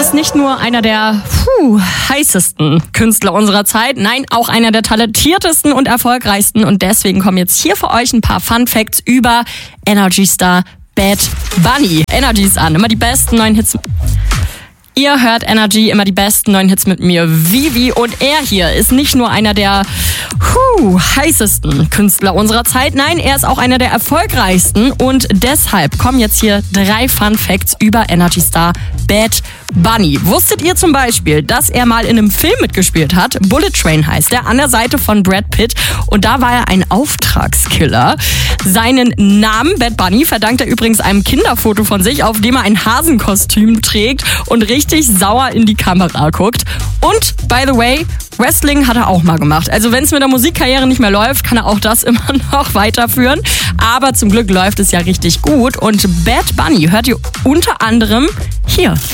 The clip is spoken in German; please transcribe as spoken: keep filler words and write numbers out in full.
ist nicht nur einer der puh, heißesten Künstler unserer Zeit, nein, auch einer der talentiertesten und erfolgreichsten. Und deswegen kommen jetzt hier für euch ein paar Fun Facts über Energy Star Bad Bunny. Energy ist an, immer die besten neuen Hits. Ihr hört Energy, immer die besten neuen Hits mit mir, Vivi. Und er hier ist nicht nur einer der puh, heißesten Künstler unserer Zeit. Nein, er ist auch einer der erfolgreichsten. Und deshalb kommen jetzt hier drei Fun Facts über Energy Star Bad Bunny. Wusstet ihr zum Beispiel, dass er mal in einem Film mitgespielt hat? Bullet Train heißt der, an der Seite von Brad Pitt. Und da war er ein Auftragskiller. Seinen Namen Bad Bunny verdankt er übrigens einem Kinderfoto von sich, auf dem er ein Hasenkostüm trägt und richtig sauer in die Kamera guckt. Und, by the way, Wrestling hat er auch mal gemacht. Also wenn es mit der Musikkarriere nicht mehr läuft, kann er auch das immer noch weiterführen. Aber zum Glück läuft es ja richtig gut. Und Bad Bunny hört ihr unter anderem hier.